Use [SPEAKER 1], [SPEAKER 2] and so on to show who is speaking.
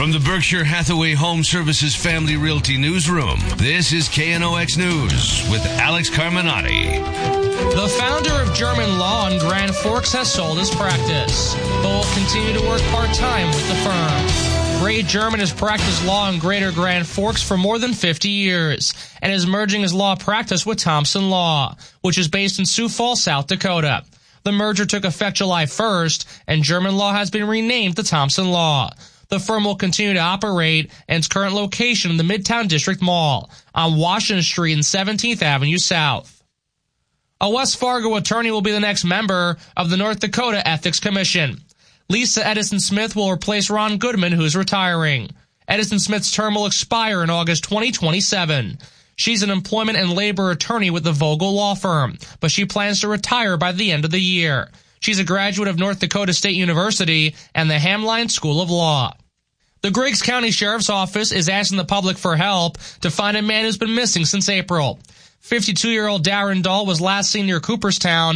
[SPEAKER 1] From the Berkshire Hathaway Home Services Family Realty Newsroom, this is KNOX News with Alex Carminati.
[SPEAKER 2] The founder of German Law in Grand Forks has sold his practice, but will continue to work part-time with the firm. Gray German has practiced law in Greater Grand Forks for more than 50 years and is merging his law practice with Thompson Law, which is based in Sioux Falls, South Dakota. The merger took effect July 1st, and German Law has been renamed to Thompson Law. The firm will continue to operate in its current location in the Midtown District Mall on Washington Street and 17th Avenue South. A West Fargo attorney will be the next member of the North Dakota Ethics Commission. Lisa Edison Smith will replace Ron Goodman, who's retiring. Edison Smith's term will expire in August 2027. She's an employment and labor attorney with the Vogel Law Firm, but she plans to retire by the end of the year. She's a graduate of North Dakota State University and the Hamline School of Law. The Griggs County Sheriff's Office is asking the public for help to find a man who's been missing since April. 52-year-old Darren Dahl was last seen near Cooperstown